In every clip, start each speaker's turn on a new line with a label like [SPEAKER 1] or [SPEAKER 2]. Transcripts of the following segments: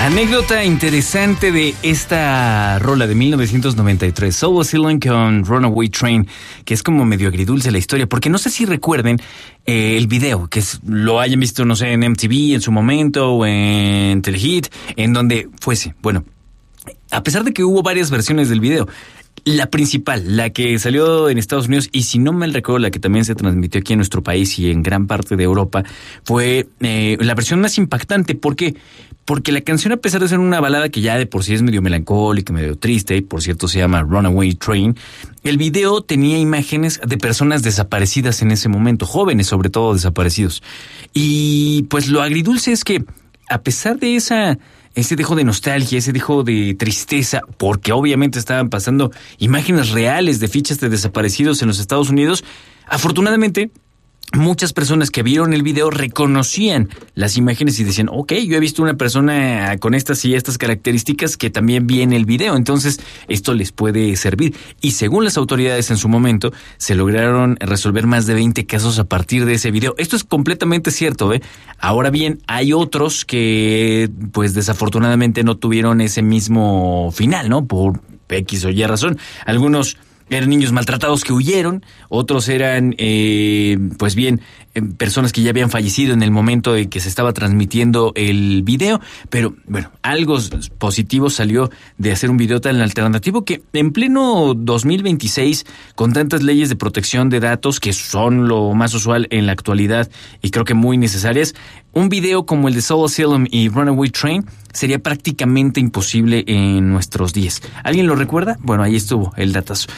[SPEAKER 1] Anécdota interesante de esta rola de 1993, Soul Asylum con Runaway Train, que es como medio agridulce la historia, porque no sé si recuerden el video, lo hayan visto, no sé, en MTV en su momento, o en Telehit, en donde fuese. Bueno, a pesar de que hubo varias versiones del video, la principal, la que salió en Estados Unidos, y si no mal recuerdo, la que también se transmitió aquí en nuestro país y en gran parte de Europa, fue la versión más impactante. ¿Por qué? Porque la canción, a pesar de ser una balada que ya de por sí es medio melancólica, medio triste, y por cierto se llama Runaway Train, el video tenía imágenes de personas desaparecidas en ese momento, jóvenes sobre todo desaparecidos. Y pues lo agridulce es que, a pesar de ese dejo de nostalgia, ese dejo de tristeza, porque obviamente estaban pasando imágenes reales de fichas de desaparecidos en los Estados Unidos, afortunadamente muchas personas que vieron el video reconocían las imágenes y decían, ok, yo he visto una persona con estas y estas características que también vi en el video, entonces esto les puede servir. Y según las autoridades en su momento, se lograron resolver más de 20 casos a partir de ese video. Esto es completamente cierto, ¿eh? Ahora bien, hay otros que pues desafortunadamente no tuvieron ese mismo final, ¿no? Por X o Y razón. Algunos eran niños maltratados que huyeron, otros eran, pues bien, personas que ya habían fallecido en el momento de que se estaba transmitiendo el video, pero bueno, algo positivo salió de hacer un video tan alternativo que en pleno 2026, con tantas leyes de protección de datos que son lo más usual en la actualidad y creo que muy necesarias, un video como el de Soul Asylum y Runaway Train sería prácticamente imposible en nuestros días. ¿Alguien lo recuerda? Bueno, ahí estuvo el datazo.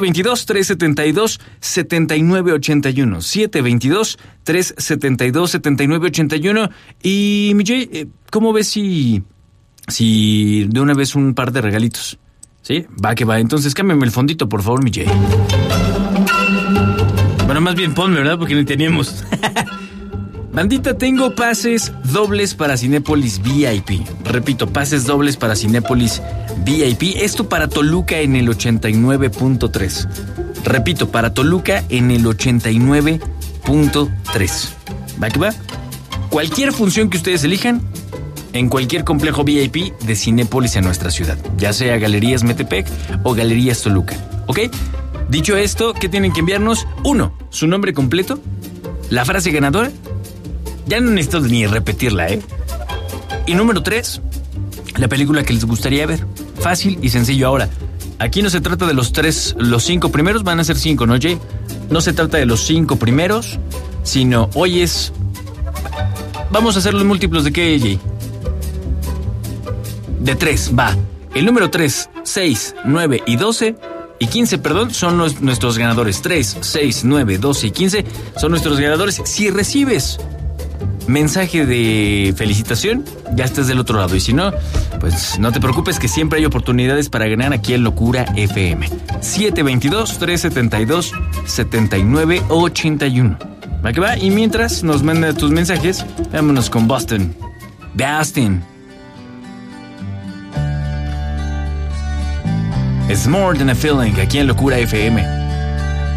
[SPEAKER 1] 722-372-7981. 722-372-7981. Y, mi Jay, ¿cómo ves si de una vez un par de regalitos? ¿Sí? Va que va. Entonces cámbiame el fondito, por favor, mi Jay. Bueno, más bien ponme, ¿verdad? Porque ni teníamos. Bandita, tengo pases dobles para Cinépolis VIP. Repito, pases dobles para Cinépolis VIP. Esto para Toluca en el 89.3. Repito, para Toluca en el 89.3. ¿Va que va? Cualquier función que ustedes elijan, en cualquier complejo VIP de Cinépolis en nuestra ciudad, ya sea Galerías Metepec o Galerías Toluca. ¿Ok? Dicho esto, ¿qué tienen que enviarnos? 1, su nombre completo, la frase ganadora. Ya no necesito ni repetirla, ¿eh? Y número 3, la película que les gustaría ver. Fácil y sencillo. Ahora, aquí no se trata de los 5 primeros, van a ser 5, ¿no, Jay? No se trata de los 5 primeros, sino hoy es... Vamos a hacer los múltiplos de qué, Jay. De 3, va. El número 3, 6, 9 y 12... y 15, perdón, son nuestros ganadores. 3, 6, 9, 12 y 15 son nuestros ganadores. Si recibes mensaje de felicitación, ya estás del otro lado. Y si no, pues no te preocupes, que siempre hay oportunidades para ganar aquí en Locura FM. 722-372-7981. ¿Va que va? Y mientras nos manda tus mensajes, vámonos con Boston. It's more than a feeling, aquí en Locura FM.